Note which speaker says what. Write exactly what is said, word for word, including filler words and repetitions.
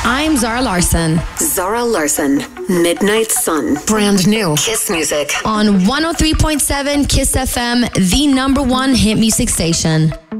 Speaker 1: I'm Zara Larson.
Speaker 2: Zara Larson, Midnight Sun.
Speaker 1: Brand new.
Speaker 2: Kiss music.
Speaker 1: On one oh three point seven Kiss F M, the number one hit music station.